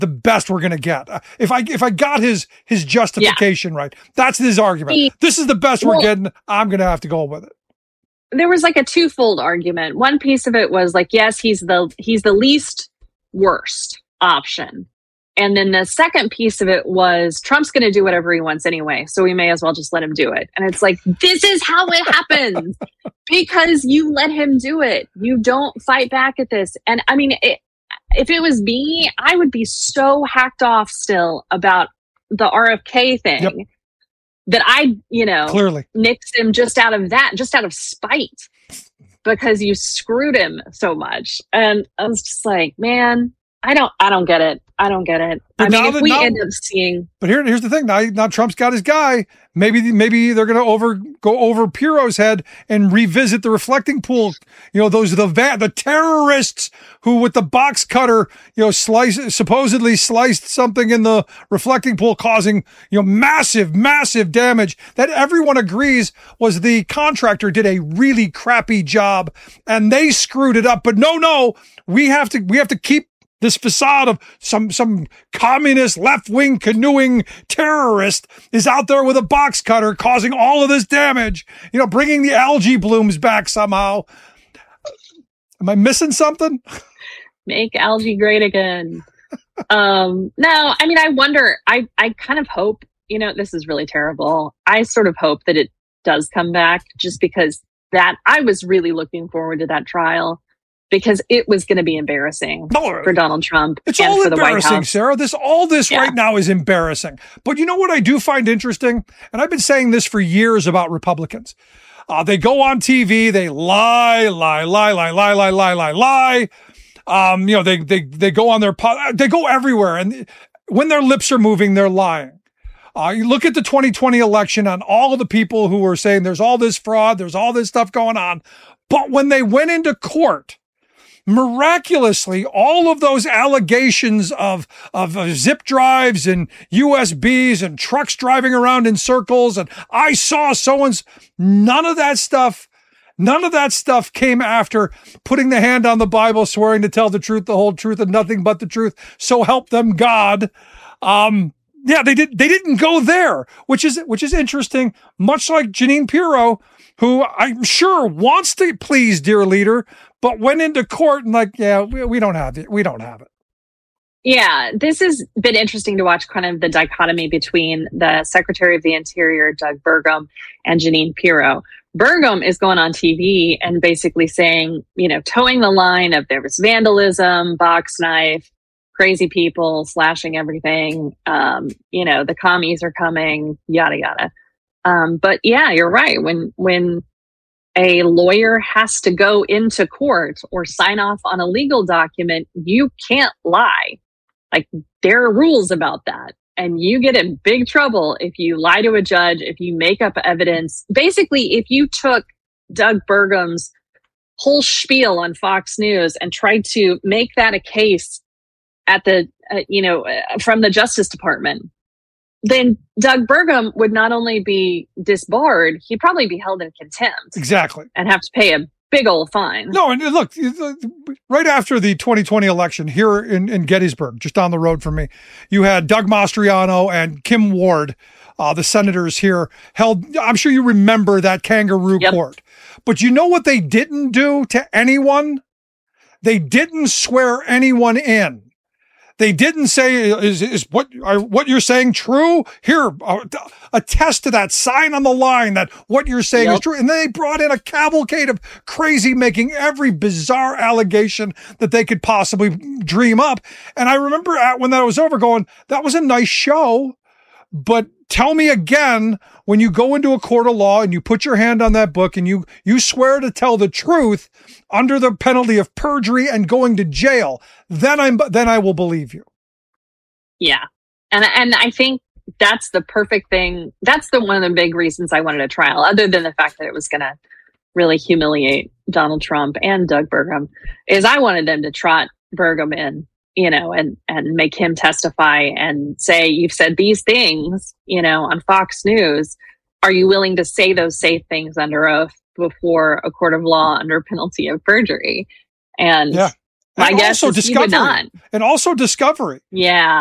the best we're going to get. If I got his justification right, that's his argument. This is the best we're getting. I'm going to have to go with it. There was like a twofold argument. One piece of it was like, yes, he's the least worst option. And then the second piece of it was Trump's going to do whatever he wants anyway, so we may as well just let him do it. And it's like, this is how it happens because you let him do it. You don't fight back at this. And I mean, if it was me, I would be so hacked off still about the RFK thing that I, clearly nixed him just out of spite because you screwed him so much. And I was just like, man, I don't get it. I don't get it. But I mean, if we end up seeing... But here's the thing. Now Trump's got his guy. Maybe they're going to go over Piro's head and revisit the reflecting pool. Those are the terrorists who, with the box cutter, supposedly sliced something in the reflecting pool, causing, massive, massive damage that everyone agrees was the contractor did a really crappy job and they screwed it up. But no, we have to keep this facade of some communist left-wing canoeing terrorist is out there with a box cutter causing all of this damage, bringing the algae blooms back somehow. Am I missing something? Make algae great again. No, I mean, I wonder, I kind of hope, this is really terrible. I sort of hope that it does come back just because that I was really looking forward to that trial. Because it was going to be embarrassing for Donald Trump it's and all for the White embarrassing, House. Sarah. This right now is embarrassing. But you know what I do find interesting? And I've been saying this for years about Republicans. They go on TV, they lie. They go on they go everywhere. And when their lips are moving, they're lying. You look at the 2020 election and all of the people who were saying there's all this fraud, there's all this stuff going on. But when they went into court, miraculously, all of those allegations of zip drives and USBs and trucks driving around in circles and I saw so-and-so, none of that stuff came after putting the hand on the Bible, swearing to tell the truth, the whole truth, and nothing but the truth. So help them God. They didn't go there, which is interesting, much like Jeanine Pirro, who I'm sure wants to please dear leader, but went into court and we don't have it. We don't have it. Yeah, this has been interesting to watch kind of the dichotomy between the Secretary of the Interior, Doug Burgum, and Jeanine Pirro. Burgum is going on TV and basically saying, towing the line of there was vandalism, box knife, crazy people slashing everything. The commies are coming, yada, yada. But yeah, you're right. When a lawyer has to go into court or sign off on a legal document, you can't lie. Like, there are rules about that. And you get in big trouble if you lie to a judge, if you make up evidence. Basically, if you took Doug Burgum's whole spiel on Fox News and tried to make that a case at the, from the Justice Department, then Doug Burgum would not only be disbarred, he'd probably be held in contempt. Exactly. And have to pay a big old fine. No, and look, right after the 2020 election here in Gettysburg, just down the road from me, you had Doug Mastriano and Kim Ward, the senators here, held, I'm sure you remember that kangaroo court. But you know what they didn't do to anyone? They didn't swear anyone in. They didn't say, is what you're saying true? Here, attest to that, sign on the line that what you're saying is true. And then they brought in a cavalcade of crazy, making every bizarre allegation that they could possibly dream up. And I remember when that was over going, that was a nice show, but tell me again, when you go into a court of law and you put your hand on that book and you swear to tell the truth under the penalty of perjury and going to jail, then I will believe you. Yeah. And I think that's the perfect thing. That's one of the big reasons I wanted a trial, other than the fact that it was going to really humiliate Donald Trump and Doug Burgum, is I wanted them to trot Burgum in, and make him testify and say, you've said these things, on Fox News. Are you willing to say those safe things under oath before a court of law under penalty of perjury? And My And guess also is he would Discovery. not. And also Discovery. Yeah.